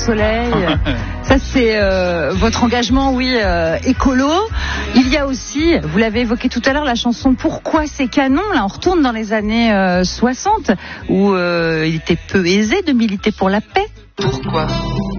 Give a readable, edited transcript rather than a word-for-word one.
soleil. Ça, c'est votre engagement, oui, écolo. Il y a aussi, vous l'avez évoqué tout à l'heure, la chanson Pourquoi ces canons. Là, on retourne dans les années 60, où il était peu aisé de militer pour la paix. Pourquoi